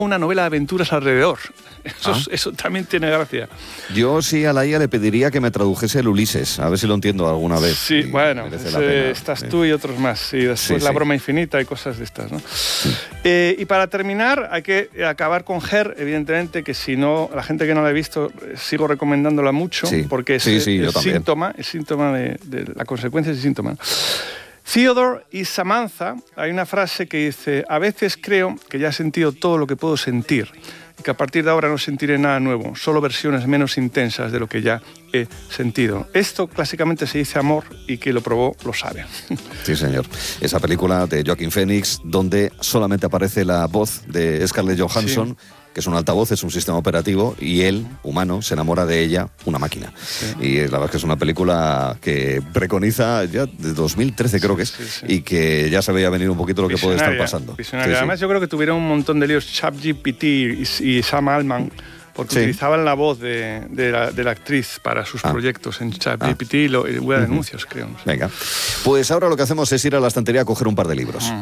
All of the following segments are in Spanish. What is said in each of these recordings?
una novela de aventuras alrededor. Eso también tiene gracia. Yo sí a la IA le pediría que me tradujese el Ulises, a ver si lo entiendo alguna vez. Sí, bueno, estás tú y otros más. Y después La broma infinita y cosas de estas, ¿no? Sí. Y para terminar, hay que acabar con Her, evidentemente, que si no, la gente que no la ha visto, sigo recomendándola mucho, porque es síntoma de la consecuencia, es síntoma. Theodore y Samantha, hay una frase que dice: a veces creo que ya he sentido todo lo que puedo sentir y que a partir de ahora no sentiré nada nuevo, solo versiones menos intensas de lo que ya he sentido. Esto clásicamente se dice amor y quien lo probó lo sabe. Sí, señor. Esa película de Joaquin Phoenix donde solamente aparece la voz de Scarlett Johansson, que es un altavoz, es un sistema operativo, y él, humano, se enamora de ella, una máquina. Sí. Y la verdad es que es una película que preconiza ya de 2013, creo que es, y que ya se veía venir un poquito lo que puede estar pasando. Además, yo creo que tuvieron un montón de líos ChatGPT y Sam Altman, porque utilizaban la voz de la actriz para sus proyectos en ChatGPT y hubo denuncias, creo. No sé. Venga, pues ahora lo que hacemos es ir a la estantería a coger un par de libros.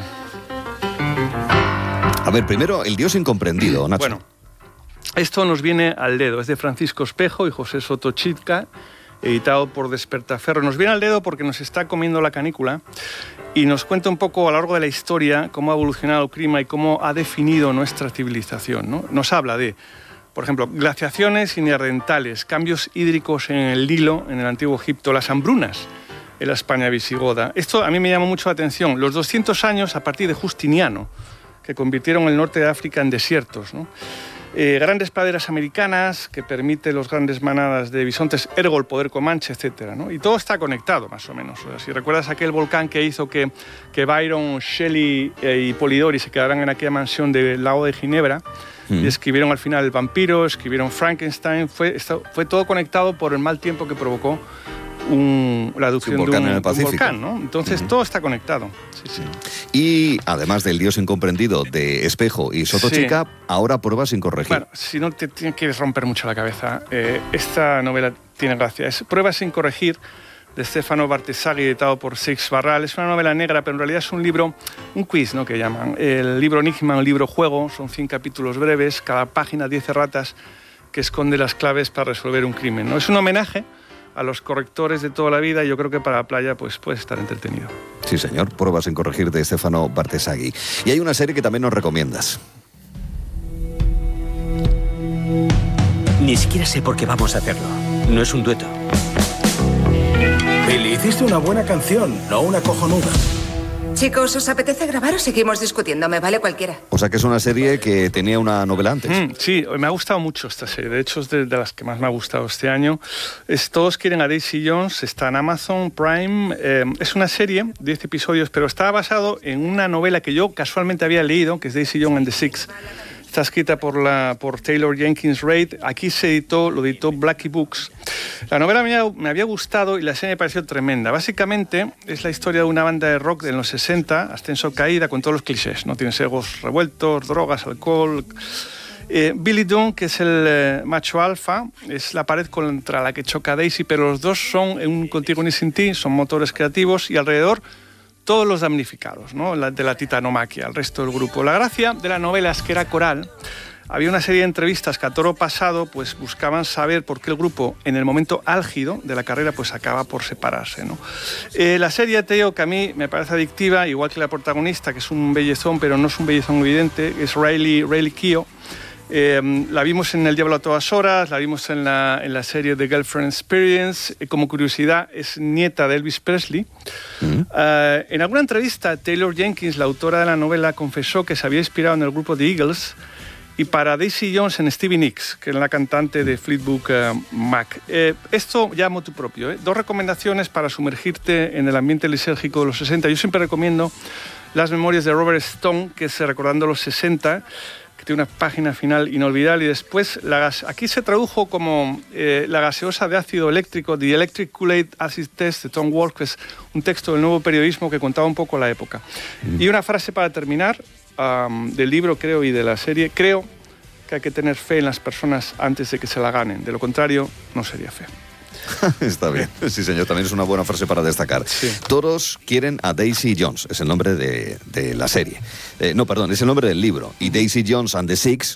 A ver, primero, El Dios incomprendido, Nacho. Bueno, esto nos viene al dedo. Es de Francisco Espejo y José Soto Chitka, editado por Despertaferro. Nos viene al dedo porque nos está comiendo la canícula y nos cuenta un poco a lo largo de la historia cómo ha evolucionado el clima y cómo ha definido nuestra civilización, ¿no? Nos habla de, por ejemplo, glaciaciones y neandertales, cambios hídricos en el Nilo, en el Antiguo Egipto, las hambrunas en la España visigoda. Esto a mí me llama mucho la atención. Los 200 años a partir de Justiniano, que convirtieron el norte de África en desiertos, ¿no? Grandes praderas americanas que permiten los grandes manadas de bisontes, ergo el poder comanche, etcétera, ¿no? Y todo está conectado, más o menos. O sea, si recuerdas aquel volcán que hizo que Byron, Shelley y Polidori se quedaran en aquella mansión del lago de Ginebra, y escribieron al final El vampiro, escribieron Frankenstein, fue todo conectado por el mal tiempo que provocó la erupción de un volcán, ¿no? Entonces todo está conectado. Sí. Y además del Dios incomprendido de Espejo y Soto Chitka, ahora Pruebas sin corregir. Bueno, si no te quieres romper mucho la cabeza, esta novela tiene gracia. Es Pruebas sin corregir, de Stefano Bartesaghi, editado por Seix Barral. Es una novela negra, pero en realidad es un libro, un quiz, ¿no?, que llaman. El libro enigma, el libro juego, son 100 capítulos breves, cada página 10 erratas que esconde las claves para resolver un crimen, ¿no? Es un homenaje a los correctores de toda la vida, y yo creo que para la playa pues puede estar entretenido. Sí, señor. Pruebas sin corregir, de Stefano Bartesaghi. Y hay una serie que también nos recomiendas. Ni siquiera sé por qué vamos a hacerlo. No es un dueto. Billy, hiciste una buena canción, no una cojonuda. Chicos, ¿os apetece grabar o seguimos discutiendo? Me vale cualquiera. O sea que es una serie que tenía una novela antes. Sí, me ha gustado mucho esta serie. De hecho, es de las que más me ha gustado este año. Todos quieren a Daisy Jones, está en Amazon Prime. Es una serie de 10 episodios, pero está basado en una novela que yo casualmente había leído, que es Daisy Jones and the Six. Está escrita por Taylor Jenkins Reid. Aquí lo editó Blackie Books. La novela me había gustado y la serie me pareció tremenda. Básicamente es la historia de una banda de rock de los 60, ascenso, caída, con todos los clichés, ¿no? Tienes egos revueltos, drogas, alcohol. Billy Dunn, que es el macho alfa, es la pared contra la que choca Daisy, pero los dos son en un contigo ni sin ti, son motores creativos, y alrededor todos los damnificados, ¿no?, de la titanomaquia, el resto del grupo. La gracia de la novela es que era coral. Había una serie de entrevistas que a toro pasado pues buscaban saber por qué el grupo, en el momento álgido de la carrera, pues acaba por separarse, ¿no? La serie, te digo que a mí me parece adictiva, igual que la protagonista, que es un bellezón, pero no es un bellezón evidente, es Riley Keough. La vimos en El Diablo a todas horas, la vimos en la serie The Girlfriend Experience. Como curiosidad, es nieta de Elvis Presley. En alguna entrevista, Taylor Jenkins, la autora de la novela, confesó que se había inspirado en el grupo The Eagles y para Daisy Jones en Stevie Nicks, que es la cantante de Fleetwood Mac. Esto ya motu propio. 2 recomendaciones para sumergirte en el ambiente lisérgico de los 60. Yo siempre recomiendo Las memorias de Robert Stone, que es Recordando los 60, que tiene una página final inolvidable, y después aquí se tradujo como La gaseosa de ácido eléctrico, The Electric Kool-Aid Acid Test, de Tom Wolfe, que es un texto del Nuevo Periodismo que contaba un poco la época. Y una frase para terminar, del libro, creo, y de la serie: creo que hay que tener fe en las personas antes de que se la ganen, de lo contrario no sería fe. Está bien, sí, señor, también es una buena frase para destacar. Sí. Todos quieren a Daisy Jones, es el nombre de la serie. No, perdón, es el nombre del libro. Y Daisy Jones and the Six